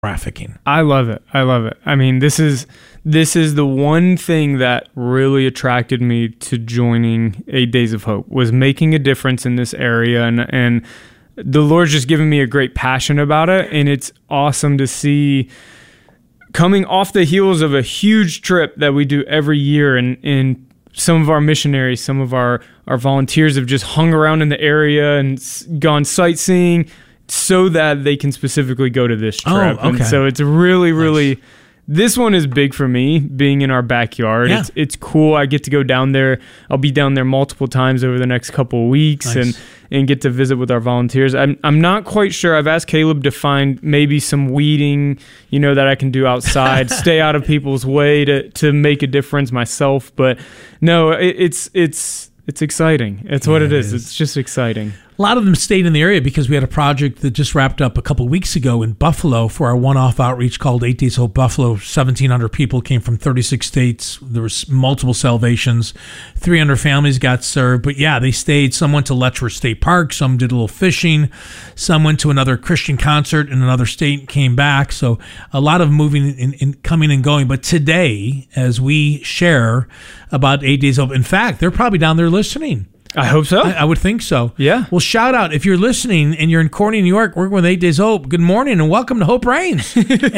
trafficking. I love it. I mean, this is the one thing that really attracted me to joining 8 Days of Hope, was making a difference in this area, and the Lord's just given me a great passion about it, and it's awesome to see, coming off the heels of a huge trip that we do every year, and some of our missionaries, some of our volunteers have just hung around in the area and gone sightseeing so that they can specifically go to this trip. Oh, okay. And so it's really, Nice. this one is big for me, being in our backyard. Yeah. It's cool. I get to go down there. I'll be down there multiple times over the next couple of weeks. Nice. and get to visit with our volunteers. I'm not quite sure. I've asked Caleb to find maybe some weeding, that I can do outside, stay out of people's way to make a difference myself. But no, it's exciting. It's what it is. It's just exciting. A lot of them stayed in the area because we had a project that just wrapped up a couple weeks ago in Buffalo for our one-off outreach called 8 Days Hope Buffalo. 1,700 people came from 36 states. There was multiple salvations. 300 families got served. But yeah, they stayed. Some went to Letchworth State Park. Some did a little fishing. Some went to another Christian concert in another state and came back. So a lot of moving and coming and going. But today, as we share about 8 Days Hope, in fact, they're probably down there listening. I hope so. I would think so. Yeah. Well, shout out if you're listening and you're in Corning, New York, working with 8 Days Hope. Good morning and welcome to Hope Reigns.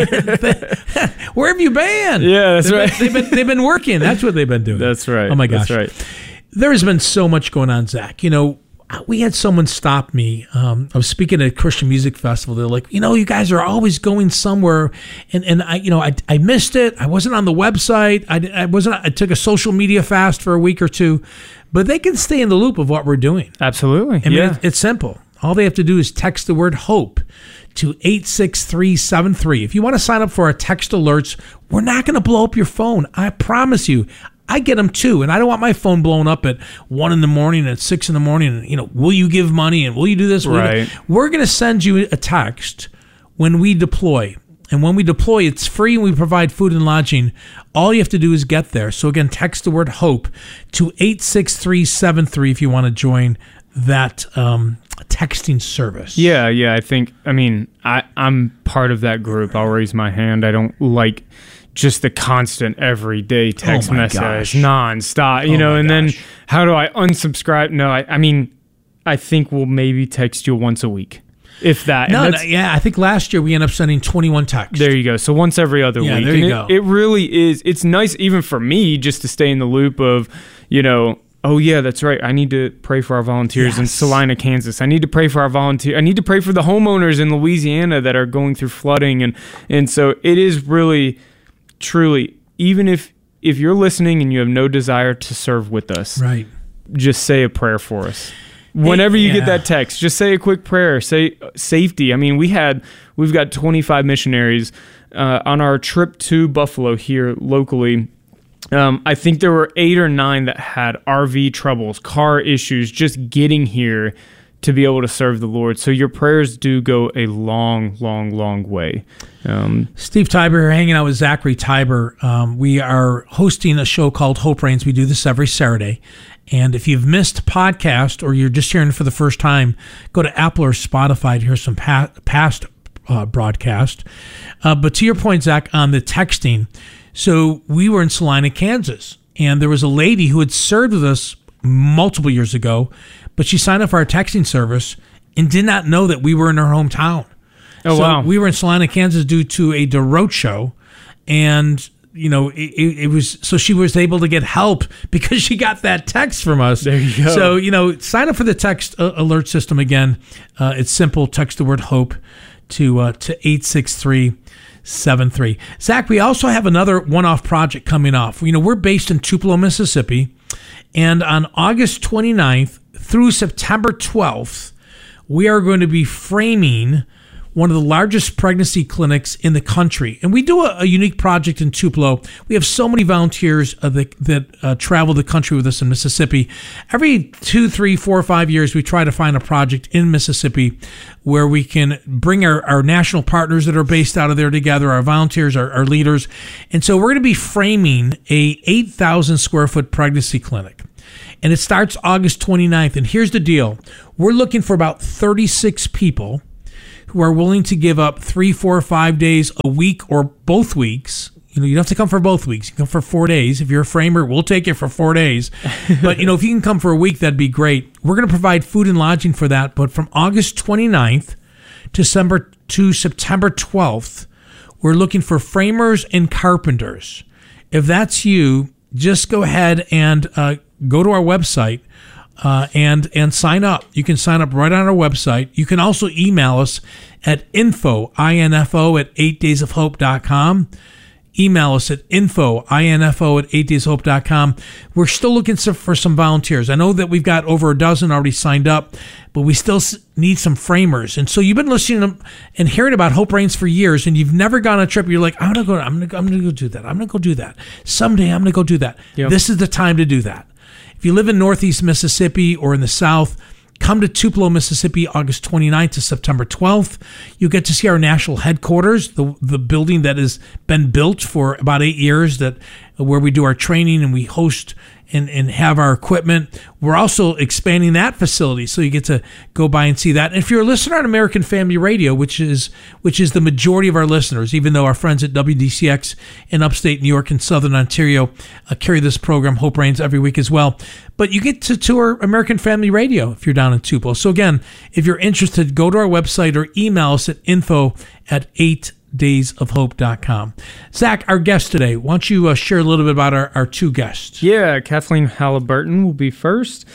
Where have you been? Yeah, that's right. They've been working. That's what they've been doing. That's right. Oh my gosh. That's right. There has been so much going on, Zach. We had someone stop me. I was speaking at a Christian music festival. They're like, you guys are always going somewhere, and I missed it. I wasn't on the website. I took a social media fast for a week or two, but they can stay in the loop of what we're doing. Absolutely. I mean, it's simple. All they have to do is text the word HOPE to 86373. If you want to sign up for our text alerts, we're not going to blow up your phone. I promise you. I get them too, and I don't want my phone blown up at 1 a.m. and at 6 a.m. and will you give money and will you do this? Right. We're going to send you a text when we deploy, and when we deploy, it's free and we provide food and lodging. All you have to do is get there. So again, text the word HOPE to 86373 if you want to join that texting service. Yeah. I'm part of that group. I'll raise my hand. I don't like just the constant everyday text message nonstop, then how do I unsubscribe? No, I think we'll maybe text you once a week, if that. I think last year we ended up sending 21 texts. There you go. So once every other week. There you go. It really is. It's nice even for me just to stay in the loop of, oh yeah, that's right. I need to pray for our volunteers in Salina, Kansas. I need to pray for our volunteers. I need to pray for the homeowners in Louisiana that are going through flooding. And so it is really, truly, even if you're listening and you have no desire to serve with us, right, just say a prayer for us. Whenever you get that text, just say a quick prayer. Say safety. I mean, we've got 25 missionaries on our trip to Buffalo here locally. I think there were 8 or 9 that had RV troubles, car issues, just getting here to be able to serve the Lord. So your prayers do go a long, long, long way. Steve Tiber here, hanging out with Zachary Tiber. We are hosting a show called Hope Reigns. We do this every Saturday. And if you've missed a podcast or you're just hearing it for the first time, go to Apple or Spotify to hear some past broadcast. But to your point, Zach, on the texting, so we were in Salina, Kansas, and there was a lady who had served with us multiple years ago, but she signed up for our texting service and did not know that we were in her hometown. Oh, so wow. We were in Salina, Kansas due to a road show, and it was, so she was able to get help because she got that text from us. There you go. So, sign up for the text alert system again. It's simple. Text the word HOPE to 86373. Zach, we also have another one-off project coming off. We're based in Tupelo, Mississippi, and on August 29th through September 12th, we are going to be framing one of the largest pregnancy clinics in the country. And we do a unique project in Tupelo. We have so many volunteers that travel the country with us in Mississippi. Every 2, 3, 4, 5 years, we try to find a project in Mississippi where we can bring our national partners that are based out of there together, our volunteers, our leaders. And so we're going to be framing a 8,000 square foot pregnancy clinic. And it starts August 29th. And here's the deal. We're looking for about 36 people who are willing to give up 3, 4, 5 days a week or both weeks. You don't have to come for both weeks. You can come for 4 days. If you're a framer, we'll take it for 4 days. But, if you can come for a week, that'd be great. We're going to provide food and lodging for that. But from August 29th to September 12th, we're looking for framers and carpenters. If that's you, just go ahead and go to our website and sign up. You can sign up right on our website. You can also email us at info at 8daysofhope.com. Email us at info at 8daysofhope.com. We're still looking for some volunteers. I know that we've got over a dozen already signed up, but we still need some framers. And so you've been listening and hearing about Hope Reigns for years, and you've never gone on a trip. You're like, I'm gonna go do that. I'm gonna go do that. Someday I'm gonna go do that. Yep. This is the time to do that. If you live in Northeast Mississippi or in the South, come to Tupelo, Mississippi, August 29th to September 12th. You get to see our national headquarters, the building that has been built for about 8 years, where we do our training and we host and have our equipment. We're also expanding that facility, so you get to go by and see that. And if you're a listener on American Family Radio, which is the majority of our listeners, even though our friends at WDCX in upstate New York and Southern Ontario carry this program, Hope Reigns, every week as well. But you get to tour American Family Radio if you're down in Tupelo. So again, if you're interested, go to our website or email us at info at 8daysofhope.com. Zach, our guest today, why don't you share a little bit about our two guests? Yeah, Kathleen Halliburton will be first.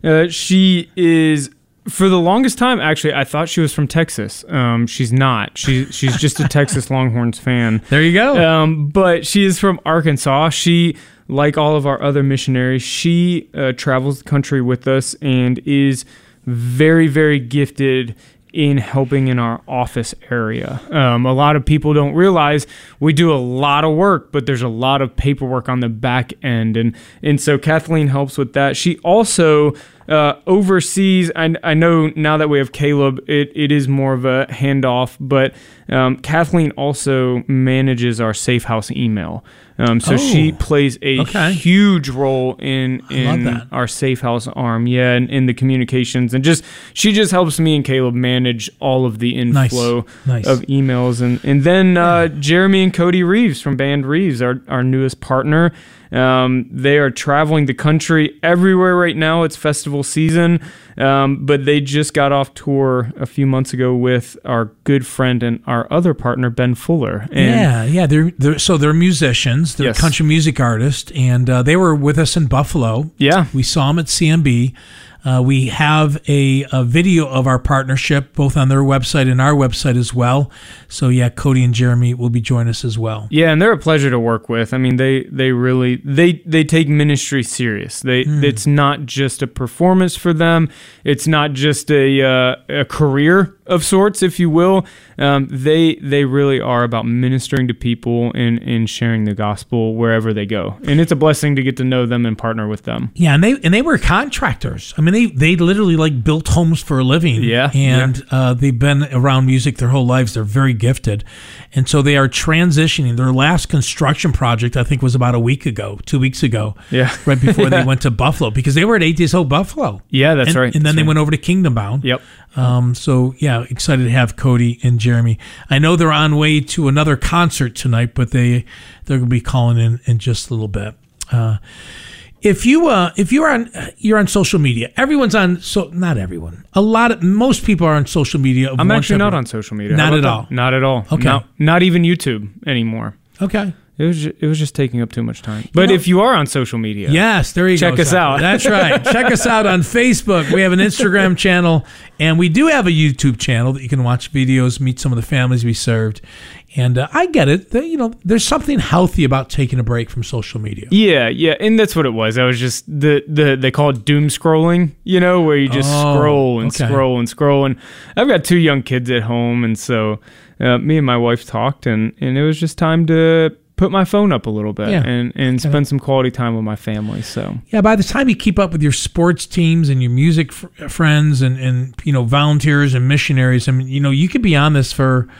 She is, for the longest time, actually, I thought she was from Texas. She's not. She's just a Texas Longhorns fan. There you go. But she is from Arkansas. She, like all of our other missionaries, she travels the country with us and is very, very gifted in helping in our office area. A lot of people don't realize we do a lot of work, but there's a lot of paperwork on the back end. And so Kathleen helps with that. She also oversees, I know now that we have Caleb, it is more of a handoff, but Kathleen also manages our Safe House email. So she plays a huge role in our Safe House arm, and in the communications, and she just helps me and Caleb manage all of the inflow of emails, and then Jeremy and Cody Reeves from Band Reeves, our newest partner. They are traveling the country everywhere right now. It's festival season, but they just got off tour a few months ago with our good friend and our other partner, Ben Fuller. And they're musicians. They're country music artists, and they were with us in Buffalo. Yeah. We saw them at CMB. We have a video of our partnership both on their website and our website as well. So Cody and Jeremy will be joining us as well. Yeah, and they're a pleasure to work with. I mean, they really take ministry serious. It's not just a performance for them. It's not just a career of sorts, if you will. They really are about ministering to people and sharing the gospel wherever they go. And it's a blessing to get to know them and partner with them. Yeah, and they were contractors. I mean, they literally built homes for a living. Yeah. And they've been around music their whole lives. They're very gifted. And so they are transitioning. Their last construction project, I think, was about 2 weeks ago. Yeah. Right before they went to Buffalo, because they were at 8 Days Hope Buffalo. Yeah, that's right. And then they went over to Kingdom Bound. Yep. Excited to have Cody and Jeremy. I know they're on way to another concert tonight, but they're going to be calling in just a little bit. If you're on social media, everyone's on. So not everyone. Most people are on social media. I'm actually not on social media. Not at all. Not at all. Okay. Not even YouTube anymore. Okay. It was just taking up too much time. But if you are on social media, yes, there you go. Check us out. That's right. Check us out on Facebook. We have an Instagram channel, and we do have a YouTube channel that you can watch videos, meet some of the families we served. And I get it. There's something healthy about taking a break from social media. Yeah, and that's what it was. I was just they call it doom scrolling, where you just scroll and scroll and scroll. And I've got 2 young kids at home, and so me and my wife talked, and it was just time to put my phone up a little bit and spend some quality time with my family. So by the time you keep up with your sports teams and your music friends and volunteers and missionaries, I mean, you could be on this for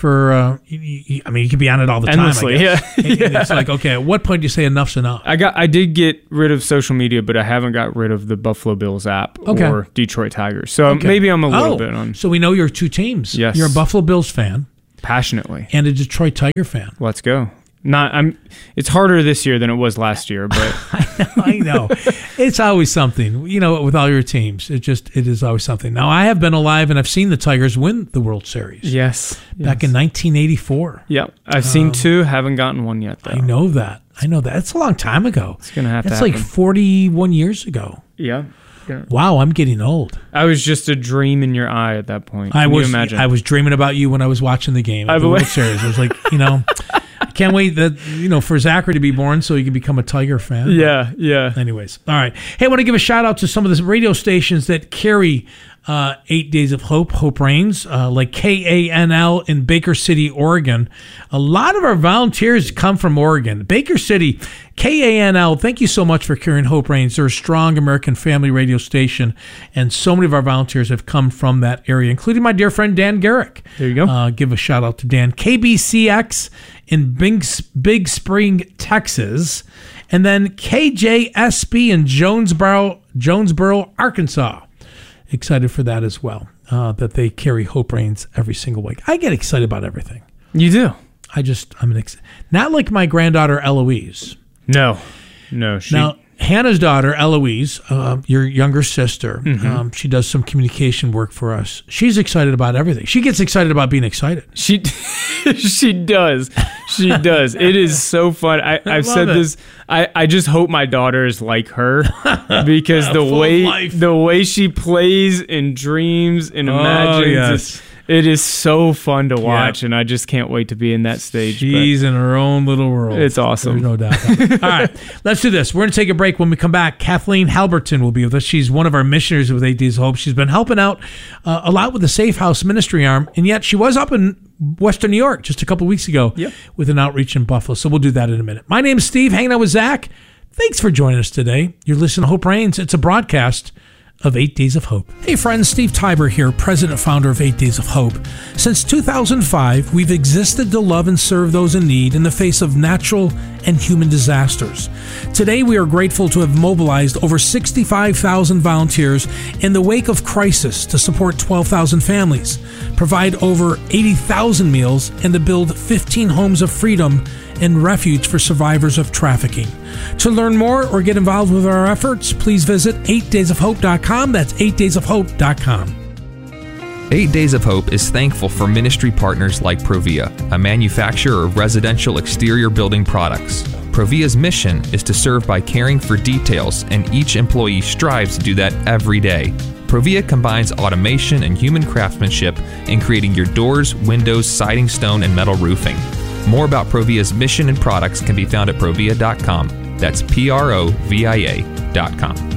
for, I mean, you could be on it all the Endlessly, time, I guess. yeah. And it's like, okay, at what point do you say enough's enough? I did get rid of social media, but I haven't got rid of the Buffalo Bills app or Detroit Tigers. So maybe I'm a little bit on. So we know you're two teams. Yes. You're a Buffalo Bills fan. Passionately. And a Detroit Tiger fan. Let's go. It's harder this year than it was last year, but I know. It's always something, with all your teams. It is always something. Now, I have been alive and I've seen the Tigers win the World Series. Yes. Back in 1984. Yep. I've seen two, haven't gotten one yet, though. I know that. It's a long time ago. It's going to have to happen. It's like 41 years ago. Yeah. Wow, I'm getting old. I was just a dream in your eye at that point. Can you imagine? I was dreaming about you when I was watching the game. The World Series. I was like, I can't wait for Zachary to be born so he can become a Tiger fan. Yeah. Anyways, all right. Hey, I want to give a shout out to some of the radio stations that carry 8 Days of Hope Reigns, like KANL in Baker City, Oregon. A lot of our volunteers come from Oregon. Baker City, KANL, thank you so much for carrying Hope Reigns. They're a strong American family radio station, and so many of our volunteers have come from that area, including my dear friend Dan Garrick. There you go. Give a shout out to Dan. KBCX in Big Spring, Texas, and then KJSB in Jonesboro, Arkansas. Excited for that as well, that they carry Hope Reigns every single week. I get excited about everything. You do? Not like my granddaughter Eloise. No. Now, Hannah's daughter Eloise, your younger sister, she does some communication work for us. She's excited about everything. She gets excited about being excited. She does. She does. It is so fun. I've said this. I just hope my daughter is like her, because the way she plays and dreams and imagines, it is so fun to watch, and I just can't wait to be in that stage. She's in her own little world. It's awesome. There's no doubt about it. All right, let's do this. We're going to take a break. When we come back, Kathleen Halberton will be with us. She's one of our missionaries with 8 Days of Hope. She's been helping out a lot with the Safe House ministry arm, and yet she was up in Western New York just a couple weeks ago with an outreach in Buffalo. So we'll do that in a minute. My name is Steve, hanging out with Zach. Thanks for joining us today. You're listening to Hope Reigns. It's a broadcast of 8 Days of Hope. Hey friends, Steve Tiber here, president and founder of 8 Days of Hope. Since 2005, we've existed to love and serve those in need in the face of natural and human disasters. Today, we are grateful to have mobilized over 65,000 volunteers in the wake of crisis to support 12,000 families, provide over 80,000 meals, and to build 15 homes of freedom and refuge for survivors of trafficking. To learn more or get involved with our efforts, please visit 8daysofhope.com. That's 8daysofhope.com. 8 Days of Hope is thankful for ministry partners like Provia, a manufacturer of residential exterior building products. Provia's mission is to serve by caring for details, and each employee strives to do that every day. Provia combines automation and human craftsmanship in creating your doors, windows, siding, stone, and metal roofing. More about Provia's mission and products can be found at provia.com. That's PROVIA.com.